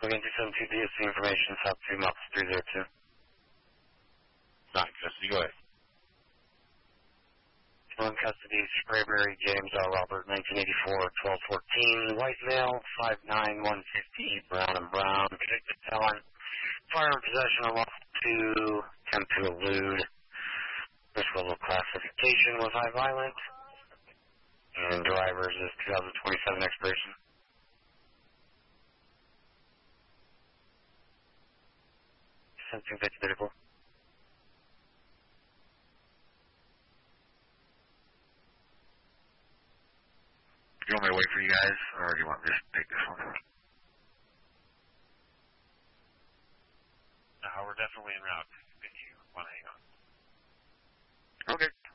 Again, 272 DSC information, South 2, Mops 302. Not in custody, go ahead. Still in custody, Sprayberry, James R. Robert, 1984, 1214, white male, 5'9", 150, brown and brown, convicted felon, firearm possession unlawful to attempt to elude. Risk level classification was high violent, and driver's is 2027 expiration. Sensing fixed vehicle. Do you want me to wait for you guys, or do you want me to just take this one? We're definitely en route if you want to hang on. Okay.